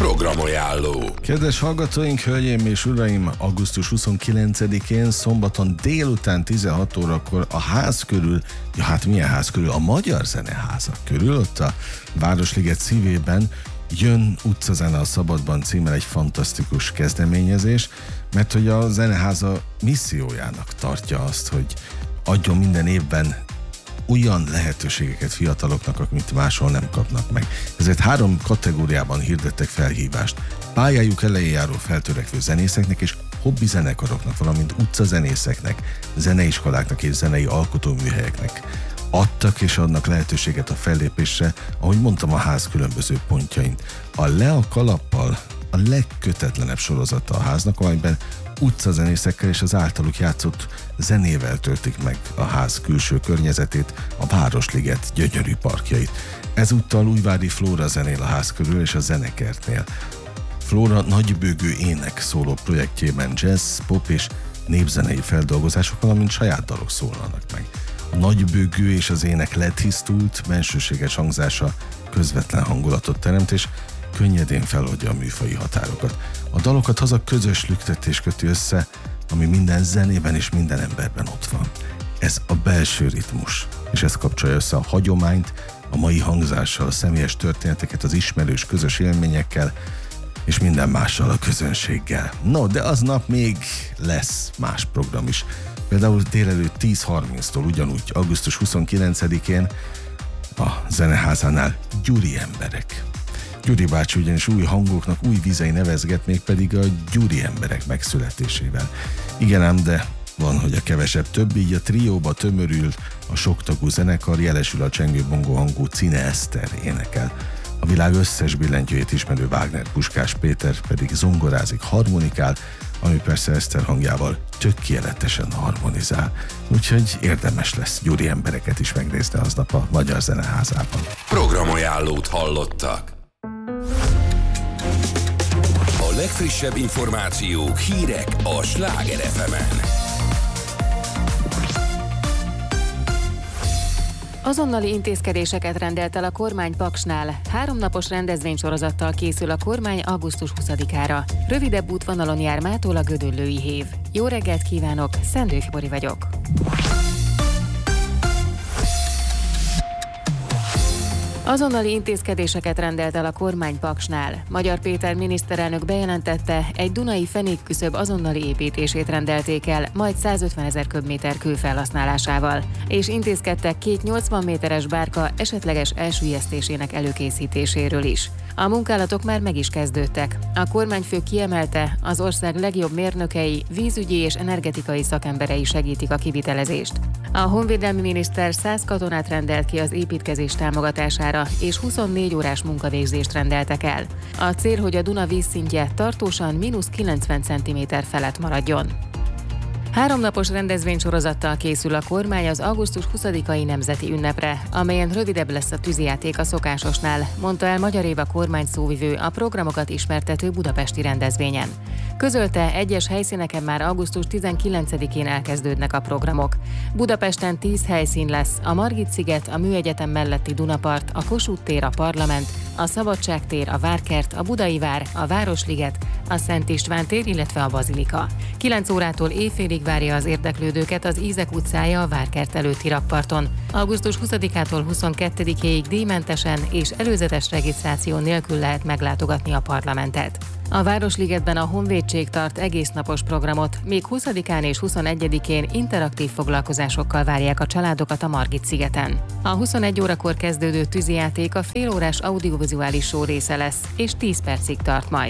Programajánló. Kedves hallgatóink, hölgyeim és uraim, augusztus 29-én szombaton délután 16 órakor a ház körül, milyen ház körül? A Magyar Zeneháza körül, ott a Városliget szívében jön Utcazene a Szabadban címmel egy fantasztikus kezdeményezés, mert hogy a Zeneháza missziójának tartja azt, hogy adjon minden évben olyan lehetőségeket fiataloknak, amit máshol nem kapnak meg. Ezért 3 kategóriában hirdettek felhívást. Pályájuk elején járó feltörekvő zenészeknek és hobbi zenekaroknak, valamint utcazenészeknek, zeneiskoláknak és zenei alkotóműhelyeknek adtak és adnak lehetőséget a fellépésre, ahogy mondtam, a ház különböző pontjain. A Le a Kalappal a legkötetlenebb sorozata a háznak, amelyben utcazenészekkel és az általuk játszott zenével töltik meg a ház külső környezetét, a Városliget gyönyörű parkjait. Ezúttal Újvári Flóra zenél a ház körül és a Zenekertnél. Flóra nagybőgő ének szóló projektjében jazz, pop és népzenei feldolgozások, valamint saját dalok szólalnak meg. A nagybőgő és az ének letisztult, bensőséges hangzása közvetlen hangulatot teremt, és könnyedén feloldja a műfaji határokat. A dalokat haza közös lüktetés köti össze, ami minden zenében és minden emberben ott van. Ez a belső ritmus, és ez kapcsolja össze a hagyományt, a mai hangzással, a személyes történeteket, az ismerős közös élményekkel, és minden mással, a közönséggel. No, de aznap még lesz más program is. Például délelőtt 10:30-tól ugyanúgy, augusztus 29-én a Zeneházánál Gyuri emberek. Gyuri bácsi ugyanis új hangoknak új vizei nevezget, mégpedig a Gyuri emberek megszületésével. Igen ám, de van, hogy a kevesebb több, így a trióba tömörül a soktagú zenekar, jelesül a csengő-bongó hangú Cine Eszter énekel. A világ összes billentyűjét ismerő Wagner Puskás Péter pedig zongorázik, harmonikál, ami persze Eszter hangjával tökéletesen harmonizál. Úgyhogy érdemes lesz Gyuri embereket is megnézni aznap a Magyar Zeneházában. Programajánlót hallottak. A legfrissebb információk, hírek a Sláger FM-en. Azonnali intézkedéseket rendelt el a kormány Paksnál. 3 napos rendezvénysorozattal készül a kormány augusztus 20-ára. Rövidebb útvonalon jár mától a Gödöllői hév. Jó reggelt kívánok, Szendők Bori vagyok. Azonnali intézkedéseket rendelt el a kormány Paksnál. Magyar Péter miniszterelnök bejelentette, egy dunai fenékküszöb azonnali építését rendelték el, majd 150 000 köbméter kő felhasználásával, és intézkedtek 2 80 méteres bárka esetleges elsüllyesztésének előkészítéséről is. A munkálatok már meg is kezdődtek. A kormányfő kiemelte, az ország legjobb mérnökei, vízügyi és energetikai szakemberei segítik a kivitelezést. A honvédelmi miniszter 100 katonát rendelt ki az építkezés támogatására, és 24 órás munkavégzést rendeltek el. A cél, hogy a Duna vízszintje tartósan -90 cm felett maradjon. 3 napos rendezvénysorozattal készül a kormány az augusztus 20-ai nemzeti ünnepre, amelyen rövidebb lesz a tűzijáték a szokásosnál, mondta el Magyar Éva kormány szóvivő a programokat ismertető budapesti rendezvényen. Közölte, egyes helyszíneken már augusztus 19-én elkezdődnek a programok. Budapesten 10 helyszín lesz, a Margit-sziget, a Műegyetem melletti Dunapart, a Kossuth tér, a Parlament, a Szabadságtér, a Várkert, a Budai Vár, a Városliget, a Szent István tér, illetve a Bazilika. 9 órától éjfélig várja az érdeklődőket az Ízek utcája a Várkert előtti rakparton. Augusztus 20-ától 22-ig díjmentesen és előzetes regisztráció nélkül lehet meglátogatni a parlamentet. A Városligetben a Honvédség tart egésznapos programot, még 20-án és 21-én interaktív foglalkozásokkal várják a családokat a Margit-szigeten. A 21 órakor kezdődő tűzijáték a félórás audiovizuális show része lesz, és 10 percig tart majd.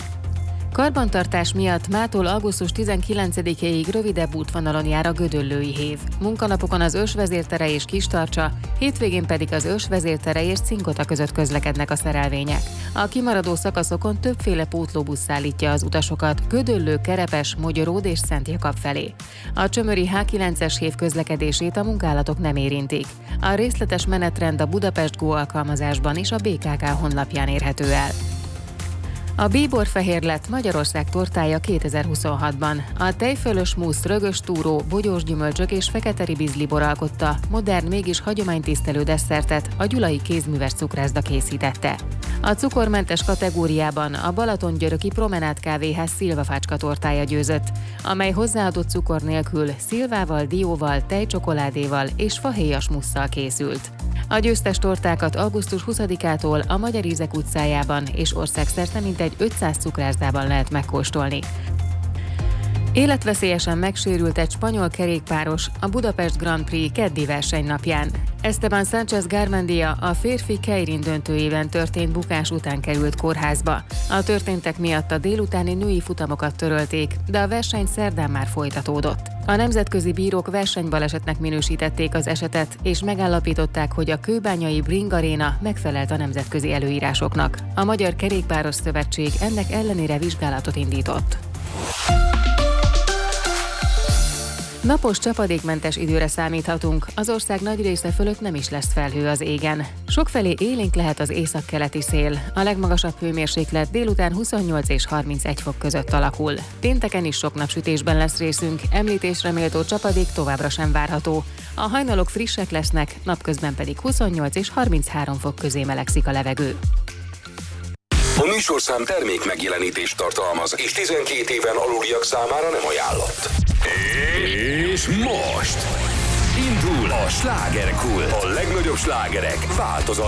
Karbantartás miatt mától augusztus 19-ig rövidebb útvonalon jár a Gödöllői hév. Munkanapokon az Ősvezértere és Kistarcsa, hétvégén pedig az Ősvezértere és Cinkota között közlekednek a szerelvények. A kimaradó szakaszokon többféle pótlóbusz szállítja az utasokat Gödöllő, Kerepes, Mogyoród és Szent Jakab felé. A csömöri H9-es hév közlekedését a munkálatok nem érintik. A részletes menetrend a Budapest Go alkalmazásban és a BKK honlapján érhető el. A bíborfehérlet Magyarország tortája 2026-ban. A tejfölös musz, rögös túró, bogyós gyümölcsök és fekete ribizlibor alkotta, modern, mégis hagyománytisztelő desszertet a gyulai kézműves cukrászda készítette. A cukormentes kategóriában a Balatongyöröki Promenád Kávéház szilvafácska tortája győzött, amely hozzáadott cukor nélkül szilvával, dióval, tejcsokoládéval és fahéjas musszal készült. A győztes tortákat augusztus 20-ától a Magyar Ízek utcájában és országszerte mintegy 500 cukrászdában lehet megkóstolni. Életveszélyesen megsérült egy spanyol kerékpáros a Budapest Grand Prix keddi versenynapján. Esteban Sánchez Garmendia a férfi Keirin döntőjében történt bukás után került kórházba. A történtek miatt a délutáni női futamokat törölték, de a verseny szerdán már folytatódott. A nemzetközi bírók versenybalesetnek minősítették az esetet, és megállapították, hogy a kőbányai Bring Arena megfelelt a nemzetközi előírásoknak. A Magyar Kerékpáros Szövetség ennek ellenére vizsgálatot indított. Napos, csapadékmentes időre számíthatunk, az ország nagy része fölött nem is lesz felhő az égen. Sokfelé élénk lehet az északkeleti szél, a legmagasabb hőmérséklet délután 28 és 31 fok között alakul. Pénteken is sok napsütésben lesz részünk, említésre méltó csapadék továbbra sem várható. A hajnalok frissek lesznek, napközben pedig 28 és 33 fok közé melegszik a levegő. A műsorszám termék megjelenítést tartalmaz, és 12 éven aluliak számára nem ajánlott. És most indul a Slágerkult. A legnagyobb slágerek változatlan